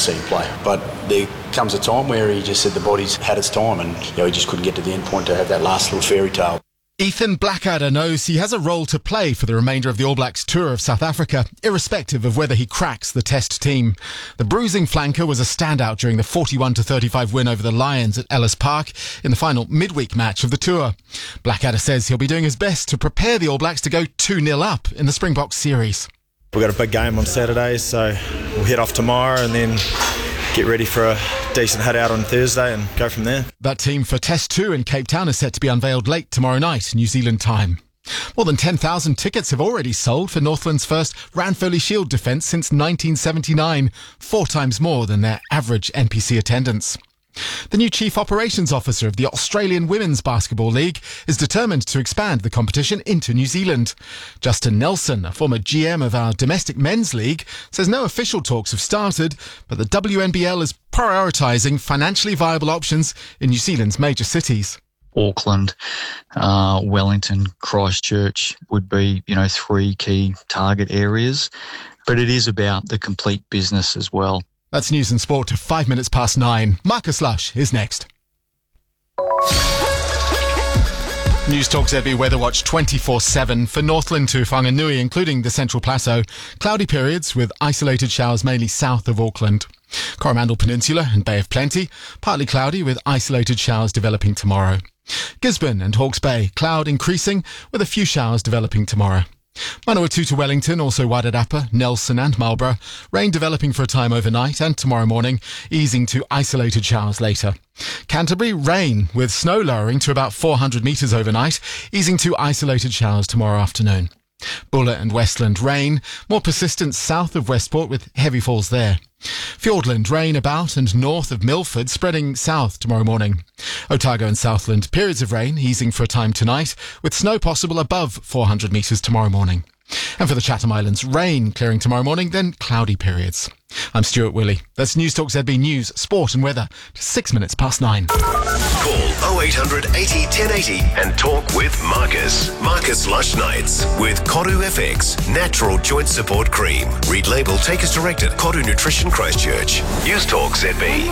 see him play. But there comes a time where he just said the body's had its time, and he just couldn't get to the end point to have that last little fairy tale. Ethan Blackadder knows he has a role to play for the remainder of the All Blacks tour of South Africa, irrespective of whether he cracks the Test team. The bruising flanker was a standout during the 41-35 win over the Lions at Ellis Park in the final midweek match of the tour. Blackadder says he'll be doing his best to prepare the All Blacks to go 2-0 up in the Springboks series. We've got a big game on Saturday, so we'll head off tomorrow and then get ready for a decent hit out on Thursday and go from there. That team for Test 2 in Cape Town is set to be unveiled late tomorrow night, New Zealand time. More than 10,000 tickets have already sold for Northland's first Ranfurly Shield defence since 1979, 4 times more than their average NPC attendance. The new Chief Operations Officer of the Australian Women's Basketball League is determined to expand the competition into New Zealand. Justin Nelson, a former GM of our domestic men's league, says no official talks have started, but the WNBL is prioritising financially viable options in New Zealand's major cities. Auckland, Wellington, Christchurch would be, 3 key target areas. But it is about the complete business as well. That's news and sport to 5 minutes past 9. Marcus Lush is next. News Talk ZB Weather Watch 24/7 for Northland to Whanganui, including the Central Plateau. Cloudy periods with isolated showers mainly south of Auckland. Coromandel Peninsula and Bay of Plenty, partly cloudy with isolated showers developing tomorrow. Gisborne and Hawke's Bay, cloud increasing with a few showers developing tomorrow. Manawatu to Wellington, also Wairarapa, Nelson and Marlborough. Rain developing for a time overnight and tomorrow morning, easing to isolated showers later. Canterbury, rain with snow lowering to about 400 metres overnight, easing to isolated showers tomorrow afternoon. Buller and Westland, rain, more persistent south of Westport with heavy falls there. Fiordland, rain about and north of Milford, spreading south tomorrow morning. Otago and Southland, periods of rain, easing for a time tonight, with snow possible above 400 metres tomorrow morning. And for the Chatham Islands, rain clearing tomorrow morning, then cloudy periods. I'm Stuart Willey. That's News Talk ZB News, Sport and Weather, to 6 minutes past 9. Call 0800 80 1080 and talk with Marcus. Marcus Lush Nights with Koru FX Natural Joint Support Cream. Read label, take as directed. Koru Nutrition Christchurch. News Talk ZB.